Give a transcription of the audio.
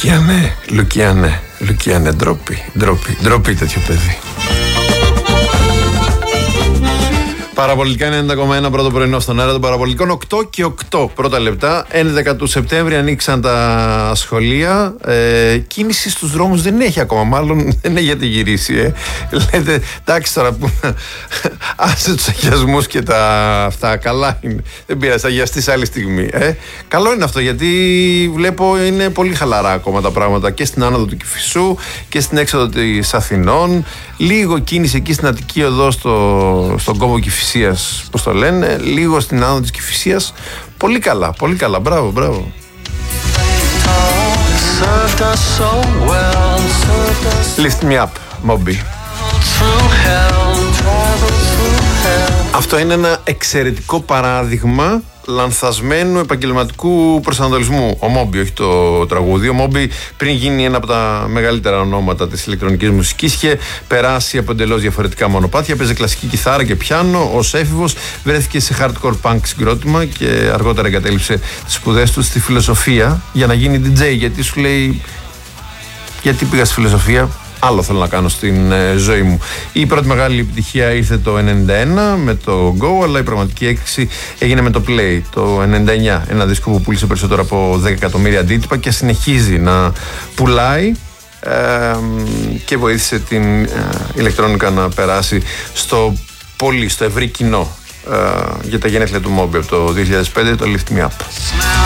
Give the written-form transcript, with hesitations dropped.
Λουκιάνε, ντροπή τέτοιο παιδί. Παραπολιτικά 90,1 πρώτο πρωινό στον αέρα των Παραπολιτικών. 8 και 8 πρώτα λεπτά. 11 του Σεπτέμβρη ανοίξαν τα σχολεία. Κίνηση στους δρόμους δεν έχει ακόμα. Μάλλον δεν έχετε γυρίσει. Λέτε, εντάξει τώρα που. Άσε τους αγιασμούς και τα αυτά. Καλά είναι. Δεν πειράζει, θα αγιαστείς άλλη στιγμή. Καλό είναι αυτό, γιατί βλέπω είναι πολύ χαλαρά ακόμα τα πράγματα και στην άνοδο του Κηφισού και στην έξοδο της Αθηνών. Λίγο κίνηση εκεί στην Αττική Οδό στον κόμβο Κηφισίας, πώς το λένε, λίγο στην άνοδο της Κηφισίας. Πολύ καλά, μπράβο. Lift me up, Moby. Αυτό είναι ένα εξαιρετικό παράδειγμα λανθασμένου επαγγελματικού προσανατολισμού. Ο Moby, όχι το τραγούδι. Ο Moby, πριν γίνει ένα από τα μεγαλύτερα ονόματα της ηλεκτρονικής μουσικής, είχε περάσει από εντελώς διαφορετικά μονοπάτια. Παίζε κλασική κιθάρα και πιάνο. Ως έφηβος βρέθηκε σε hardcore punk συγκρότημα και αργότερα εγκατέλειψε τις σπουδές του στη φιλοσοφία για να γίνει DJ. Γιατί σου λέει, γιατί πήγα στη φιλοσοφία? Άλλο θέλω να κάνω στην ζωή μου. Η πρώτη μεγάλη επιτυχία ήρθε το 1991 με το Go, αλλά η πραγματική έκρηξη έγινε με το Play το 1999. Ένα δίσκο που πούλησε περισσότερο από 10 εκατομμύρια αντίτυπα και συνεχίζει να πουλάει και βοήθησε την ηλεκτρόνικα να περάσει στο ευρύ κοινό για τα γενέθλια του Moby από το 2005, το Lift Me Up.